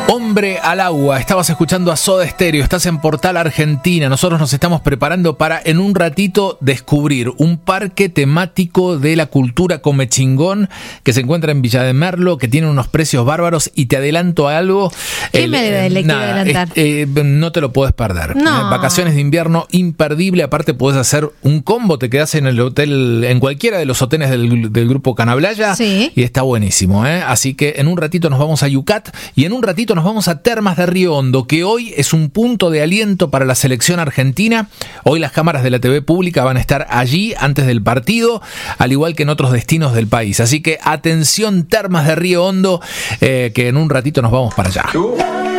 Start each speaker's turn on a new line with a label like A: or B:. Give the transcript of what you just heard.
A: Hombre al agua, estabas escuchando a Soda Stereo, estás en Portal Argentina. Nosotros nos estamos preparando para en un ratito descubrir un parque temático de la cultura comechingón que se encuentra en Villa de Merlo, que tiene unos precios bárbaros, y te adelanto algo.
B: ¿Qué le quiero adelantar?
A: No te lo puedes perder.
B: No.
A: Vacaciones de invierno imperdible, aparte podés hacer un combo, te quedás en el hotel, en cualquiera de los hoteles del grupo Canablaya,
B: sí,
A: y está buenísimo, ¿eh? Así que en un ratito nos vamos a Yucat y en un ratito nos vamos a Termas de Río Hondo, que hoy es un punto de aliento para la selección argentina. Hoy las cámaras de la TV pública van a estar allí antes del partido, al igual que en otros destinos del país. Así que atención, Termas de Río Hondo, que en un ratito nos vamos para allá.